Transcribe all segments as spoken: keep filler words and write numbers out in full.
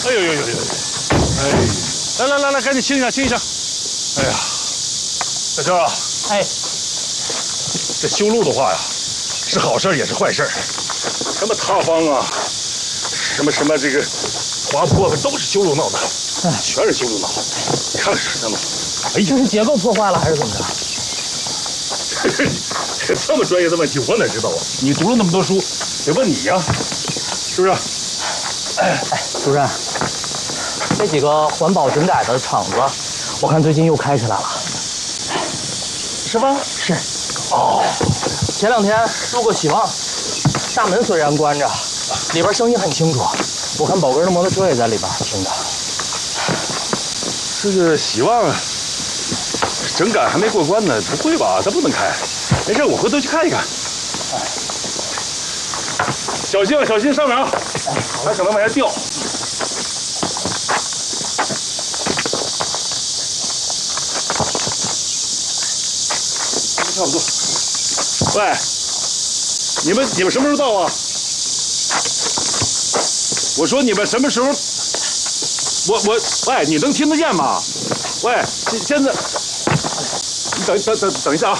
哎呦呦呦呦！哎，来来来来，赶紧清一下，清一下。哎呀，小秋啊， 哎， 这修路的话呀，是好事也是坏事。什么塌方啊，什么什么这个滑坡，都是修路闹的，全是修路闹的。你看看这怎么？ 哎，这是结构破坏了还是怎么着？ 这么专业的问题，我哪知道啊？你读了那么多书，得问你呀，是不是？ 哎，主任，这几个环保整改的厂子，我看最近又开起来了， 是吗？ 是。哦，前两天路过喜旺，大门虽然关着，里边声音很清楚。我看宝根的摩托车也在里边停着。 这个喜旺整改还没过关呢，不会吧？它不能开。没事，我回头去看一看。小心啊，小心上面啊，还可能往下掉。差不多。喂，你们你们什么时候到啊？我说你们什么时候？我我喂，你能听得见吗？喂，现现在，你等等等等一下啊。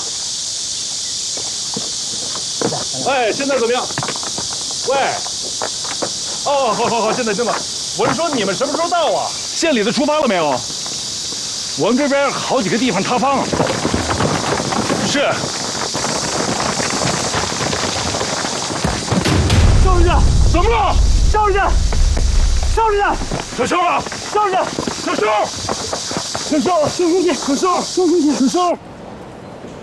哎，现在怎么样？喂，哦，好好好，现在听到。我是说你们什么时候到啊？县里的出发了没有？我们这边好几个地方塌方。是。邵主任，怎么了？邵主任，邵主任，小肖啊，邵主任，小肖，小肖，小兄弟，小肖，小兄弟，小肖。